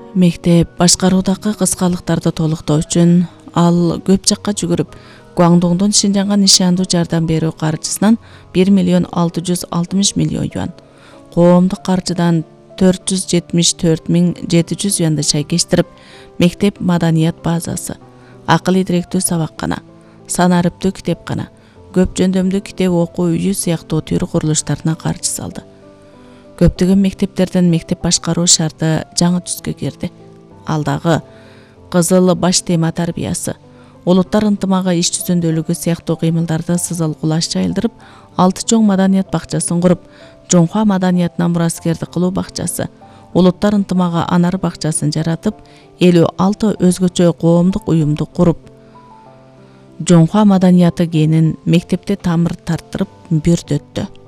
Мектеп башкаруудагы кыскалыктарды толуктоо үчүн ал көп жакка жүгүрүп, Гуандоңдон Шинжаңга нишандуу жардам берүү каржысынан 1 миллион 660 миллион юан, коомдук каржыдан 474.700 юанды шайкештирип, мектеп маданият базасы, акыл идиректүү сабаккана, санарыптуу китепкана, көп жөндөмдүү китеп окуу үйү сыяктуу түрү курулуштарына каржы салды. Көптөгөн мектептерден мектеп башкаруу шарты жаңы түскө кирди. Ал дагы кызыл баш тема тарбиясы, улуттар ынтымагы иш жүзүндөлүгү сыяктуу кыймылдарды сызылгулаш жайылдырып, 6 чоң маданият бакчасын куруп, Жоңхуа маданиятына мураскердик кылуу бакчасы, улуттар ынтымагы анар бакчасын жаратып, 56 өзгөчө коомдук уюмду куруп, Жоңхуа маданияты генин мектепте тамыр тарттырып бүрдөттү.